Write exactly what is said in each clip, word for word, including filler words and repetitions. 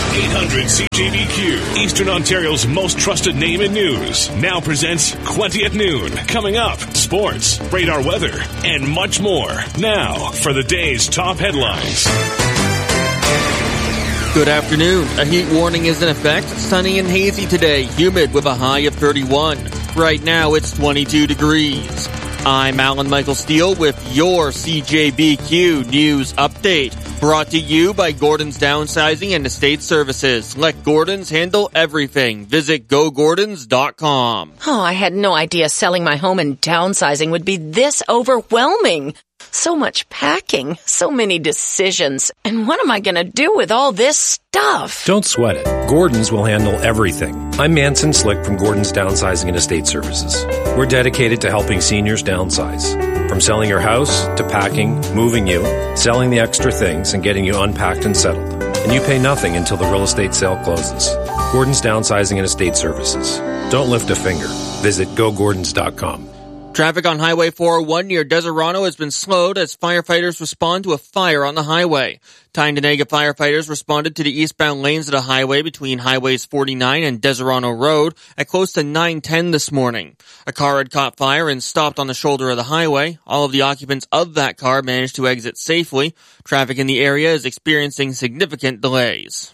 eight hundred C J B Q, Eastern Ontario's most trusted name in news, now presents Twenty at Noon. Coming up, sports, radar weather, and much more. Now, for the day's top headlines. Good afternoon. A heat warning is in effect. Sunny and hazy today, humid with a high of thirty-one. Right now, it's twenty-two degrees. I'm Alan Michael Steele with your C J B Q News Update. Brought to you by Gordon's Downsizing and Estate Services. Let Gordon's handle everything. Visit go gordons dot com. Oh, I had no idea selling my home and downsizing would be this overwhelming. So much packing, so many decisions. And what am I going to do with all this stuff? Don't sweat it. Gordon's will handle everything. I'm Manson Slick from Gordon's Downsizing and Estate Services. We're dedicated to helping seniors downsize. From selling your house to packing, moving you, selling the extra things, and getting you unpacked and settled. And you pay nothing until the real estate sale closes. Gordon's Downsizing and Estate Services. Don't lift a finger. Visit go gordons dot com. Traffic on Highway four oh one near Deserano has been slowed as firefighters respond to a fire on the highway. Tyndonega firefighters responded to the eastbound lanes of the highway between Highways forty-nine and Deserano Road at close to nine ten this morning. A car had caught fire and stopped on the shoulder of the highway. All of the occupants of that car managed to exit safely. Traffic in the area is experiencing significant delays.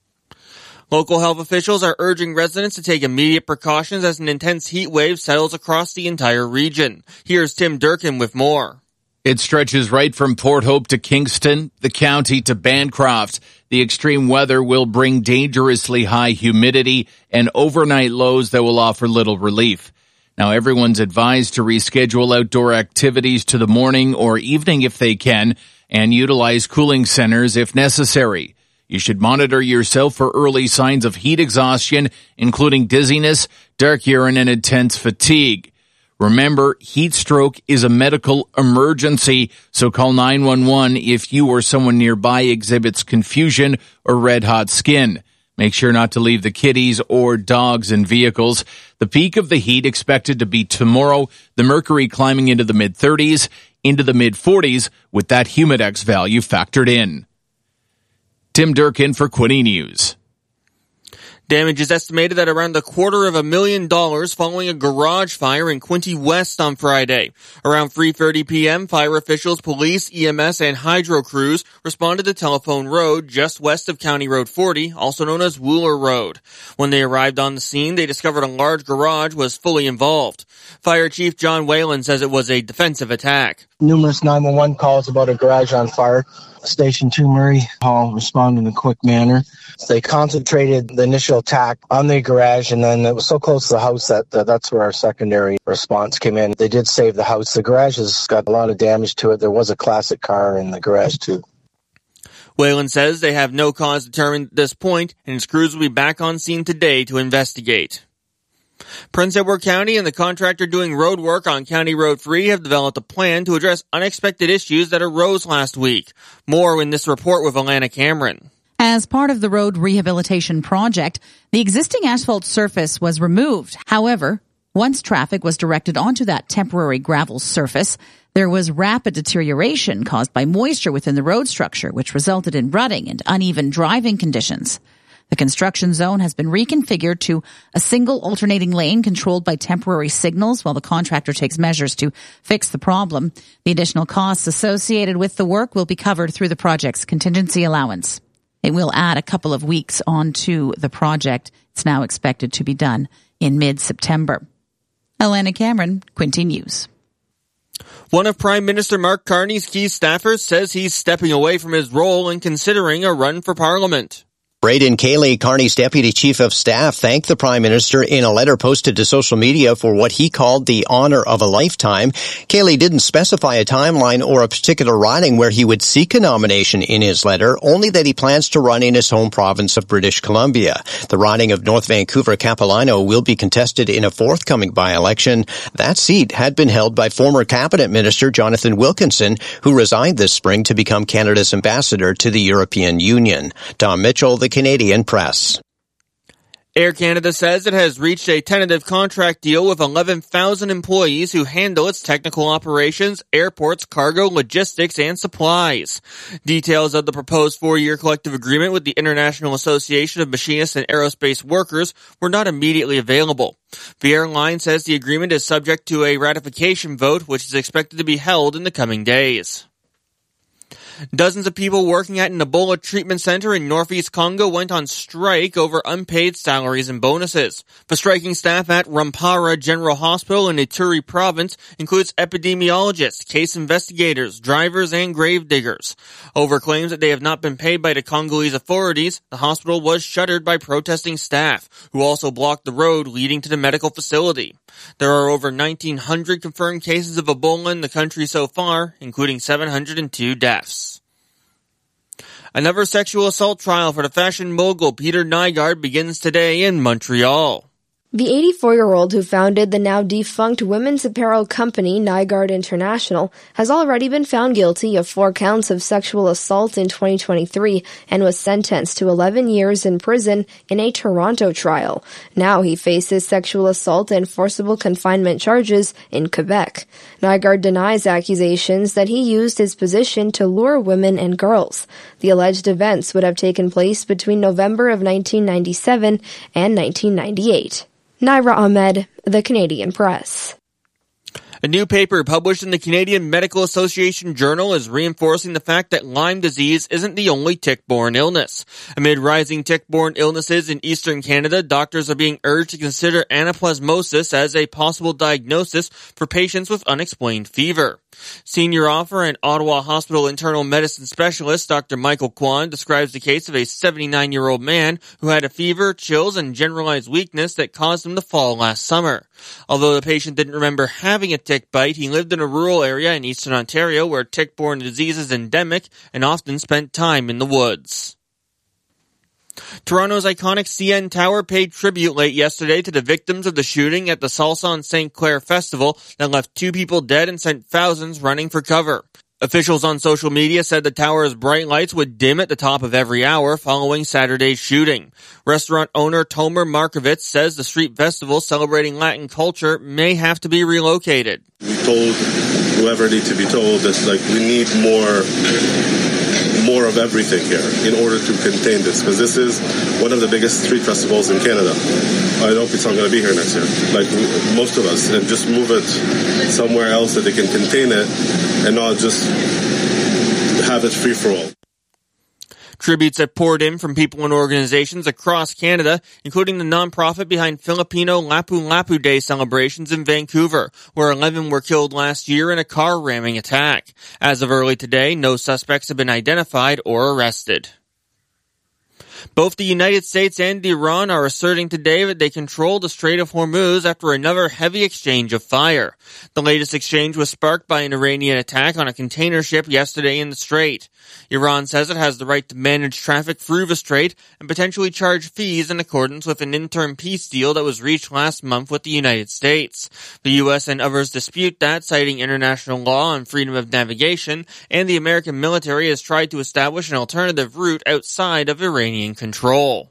Local health officials are urging residents to take immediate precautions as an intense heat wave settles across the entire region. Here's Tim Durkin with more. It stretches right from Port Hope to Kingston, the county to Bancroft. The extreme weather will bring dangerously high humidity and overnight lows that will offer little relief. Now, everyone's advised to reschedule outdoor activities to the morning or evening if they can, and utilize cooling centers if necessary. You should monitor yourself for early signs of heat exhaustion, including dizziness, dark urine, and intense fatigue. Remember, heat stroke is a medical emergency, so call nine one one if you or someone nearby exhibits confusion or red-hot skin. Make sure not to leave the kiddies or dogs in vehicles. The peak of the heat expected to be tomorrow, the mercury climbing into the mid-thirties, into the mid-forties, with that humidex value factored in. Tim Durkin for Quinte News. Damage is estimated at around a quarter of a million dollars following a garage fire in Quinte West on Friday. Around three thirty p.m., fire officials, police, E M S, and hydro crews responded to Telephone Road just west of County Road forty, also known as Wooler Road. When they arrived on the scene, they discovered a large garage was fully involved. Fire Chief John Whalen says it was a defensive attack. Numerous nine one one calls about a garage on fire. Station two Murray Hall responded in a quick manner. They concentrated the initial attack on the garage, and then it was so close to the house that uh, that's where our secondary response came in. They did save the house. The garage has got a lot of damage to it. There was a classic car in the garage, too. Whalen says they have no cause determined at this point, and his crews will be back on scene today to investigate. Prince Edward County and the contractor doing road work on County Road three have developed a plan to address unexpected issues that arose last week. More in this report with Alana Cameron. As part of the road rehabilitation project, the existing asphalt surface was removed. However, once traffic was directed onto that temporary gravel surface, there was rapid deterioration caused by moisture within the road structure, which resulted in rutting and uneven driving conditions. The construction zone has been reconfigured to a single alternating lane controlled by temporary signals while the contractor takes measures to fix the problem. The additional costs associated with the work will be covered through the project's contingency allowance. It will add a couple of weeks onto the project. It's now expected to be done in mid-September. Alana Cameron, Quinte News. One of Prime Minister Mark Carney's key staffers says he's stepping away from his role and considering a run for Parliament. Braden Cayley, Carney's Deputy Chief of Staff, thanked the Prime Minister in a letter posted to social media for what he called the honor of a lifetime. Cayley didn't specify a timeline or a particular riding where he would seek a nomination in his letter, only that he plans to run in his home province of British Columbia. The riding of North Vancouver-Capilano will be contested in a forthcoming by-election. That seat had been held by former Cabinet Minister Jonathan Wilkinson, who resigned this spring to become Canada's ambassador to the European Union. Tom Mitchell, the Canadian Press. Air Canada says it has reached a tentative contract deal with eleven thousand employees who handle its technical operations, airports, cargo, logistics, and supplies. Details of the proposed four-year collective agreement with the International Association of Machinists and Aerospace Workers were not immediately available. The airline says the agreement is subject to a ratification vote, which is expected to be held in the coming days. Dozens of people working at an Ebola treatment center in northeast Congo went on strike over unpaid salaries and bonuses. The striking staff at Rampara General Hospital in Ituri province includes epidemiologists, case investigators, drivers, and grave diggers. Over claims that they have not been paid by the Congolese authorities, the hospital was shuttered by protesting staff, who also blocked the road leading to the medical facility. There are over nineteen hundred confirmed cases of Ebola in the country so far, including seven hundred two deaths. Another sexual assault trial for the fashion mogul Peter Nygard begins today in Montreal. The eighty-four-year-old who founded the now defunct women's apparel company Nygard International has already been found guilty of four counts of sexual assault in twenty twenty-three and was sentenced to eleven years in prison in a Toronto trial. Now he faces sexual assault and forcible confinement charges in Quebec. Nygard denies accusations that he used his position to lure women and girls. The alleged events would have taken place between November of nineteen ninety-seven and nineteen ninety-eight. Naira Ahmed, The Canadian Press. A new paper published in the Canadian Medical Association Journal is reinforcing the fact that Lyme disease isn't the only tick-borne illness. Amid rising tick-borne illnesses in eastern Canada, doctors are being urged to consider anaplasmosis as a possible diagnosis for patients with unexplained fever. Senior author and Ottawa Hospital internal medicine specialist Doctor Michael Kwan describes the case of a seventy-nine-year-old man who had a fever, chills, and generalized weakness that caused him to fall last summer. Although the patient didn't remember having a tick bite, he lived in a rural area in eastern Ontario where tick-borne disease is endemic and often spent time in the woods. Toronto's iconic C N Tower paid tribute late yesterday to the victims of the shooting at the Salsa on Saint Clair Festival that left two people dead and sent thousands running for cover. Officials on social media said the tower's bright lights would dim at the top of every hour following Saturday's shooting. Restaurant owner Tomer Markovitz says the street festival celebrating Latin culture may have to be relocated. We told whoever needs to be told that like we need more more of everything here in order to contain this, because this is one of the biggest street festivals in Canada. I hope it's not going to be here next year, like most of us, and just move it somewhere else that they can contain it and not just have it free for all. Tributes have poured in from people and organizations across Canada, including the nonprofit behind Filipino Lapu-Lapu Day celebrations in Vancouver, where eleven were killed last year in a car ramming attack. As of early today, no suspects have been identified or arrested. Both the United States and Iran are asserting today that they control the Strait of Hormuz after another heavy exchange of fire. The latest exchange was sparked by an Iranian attack on a container ship yesterday in the strait. Iran says it has the right to manage traffic through the strait and potentially charge fees in accordance with an interim peace deal that was reached last month with the United States. The U S and others dispute that, citing international law on freedom of navigation, and the American military has tried to establish an alternative route outside of Iranian control.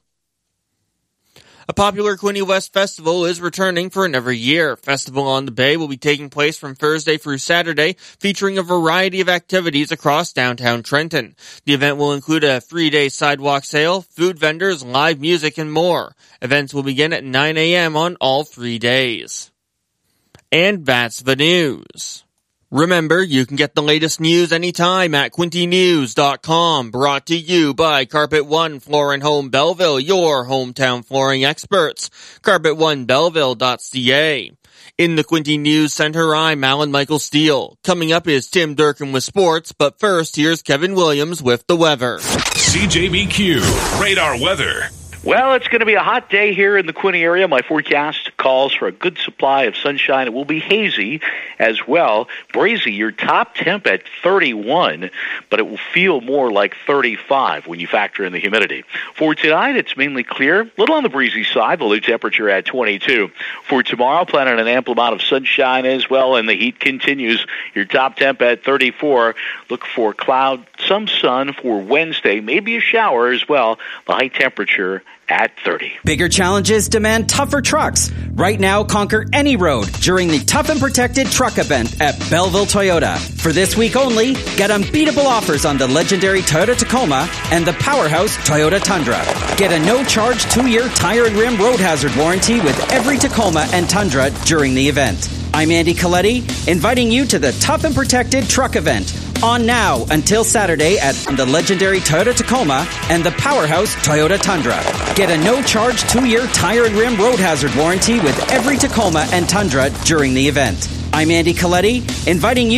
A popular Quinte West festival is returning for another year. Festival on the Bay will be taking place from Thursday through Saturday, featuring a variety of activities across downtown Trenton. The event will include a three-day sidewalk sale, food vendors, live music, and more. Events will begin at nine a.m. on all three days. And that's the news. Remember, you can get the latest news anytime at Quinte News dot com. Brought to you by Carpet One Floor and Home Belleville, your hometown flooring experts. Carpet One Belleville dot C A. In the Quinte News Center, I'm Alan Michael Steele. Coming up is Tim Durkin with sports, but first, here's Kevin Williams with the weather. C J B Q Radar Weather. Well, it's going to be a hot day here in the Quinte area. My forecast calls for a good supply of sunshine. It will be hazy as well. Breezy, your top temp at thirty-one, but it will feel more like thirty-five when you factor in the humidity. For tonight, it's mainly clear, a little on the breezy side, the low temperature at twenty-two. For tomorrow, plan on an ample amount of sunshine as well, and the heat continues. Your top temp at thirty-four. Look for cloud, some sun for Wednesday, maybe a shower as well. The high temperature at thirty. Bigger challenges demand tougher trucks. Right now, conquer any road during the Tough and Protected Truck event at Belleville Toyota. For this week only, get unbeatable offers on the legendary Toyota Tacoma and the powerhouse Toyota Tundra. Get a no-charge two-year tire and rim road hazard warranty with every Tacoma and Tundra during the event. I'm Andy Coletti, inviting you to the Tough and Protected Truck event. On now until Saturday at the legendary Toyota Tacoma and the powerhouse Toyota Tundra. Get a no-charge two-year tire and rim road hazard warranty with every Tacoma and Tundra during the event. I'm Andy Coletti, inviting you